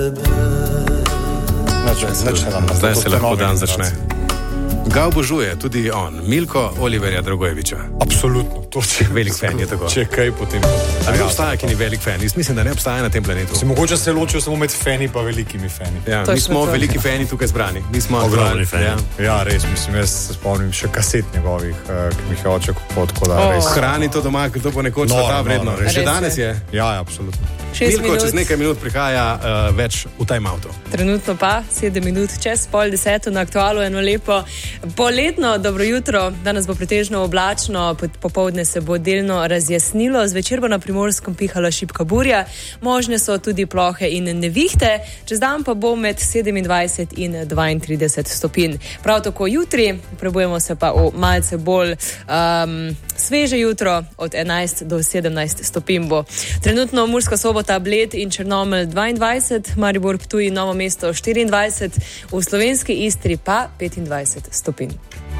Zdaj se lahko dan začne. Ga obožuje tudi on, Milko Oliverja Dragojevića. Absolutno, to je velik fan je tako. Če kaj potem. Ali ne obstaja, ki ni velik fan? Jaz mislim, da ne obstaja na tem planetu. Mogoče se ločijo samo med fani pa velikimi fani. Ja, mi smo veliki fani tukaj zbrani. Mi smo ogromni fani. Ja, res, mislim, jaz se spomnim še kaset njegovih, ki mi jih je oče kupil, tako da res. Hrani to doma, kdo bo nekoč ta vredno. Še danes je? Ja, absolutno. Milko čez nekaj minut prihaja več v time auto. Trenutno pa 7 minut čez 9:30 na Aktualu, eno lepo poletno dobro jutro. Danes bo pretežno oblačno, popoldne se bo delno razjasnilo, zvečer bo na Primorskem pihala šibka burja, možne so tudi plohe in nevihte, čez dan pa bo med 27 in 32 stopinj. Prav tako jutri, prebujemo se pa v malce bolj sveže jutro, od 11 do 17 stopinj bo. Trenutno Murska Sobota, Bled in Črnomelj 22, Maribor, Ptuj in Novo mesto 24, v slovenski Istri pa 25 stopinj.